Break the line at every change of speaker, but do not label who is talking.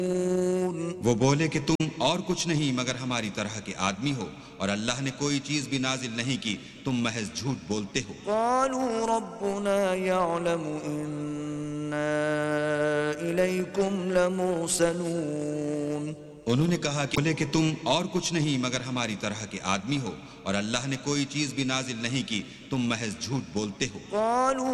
वो बोले कि तुम और कुछ नहीं मगर हमारी तरह के आदमी हो और अल्लाह ने कोई चीज भी नाजिल नहीं की, तुम महज झूठ बोलते हो।
क़ालू रब्बुना यअलमु इन्ना इलैकुम लमुरसलून।
उन्होंने कहा कि बोले कि तुम और कुछ नहीं मगर हमारी तरह के आदमी हो और अल्लाह ने कोई चीज भी नाजिल नहीं की, तुम महज झूठ बोलते हो।
क़ालू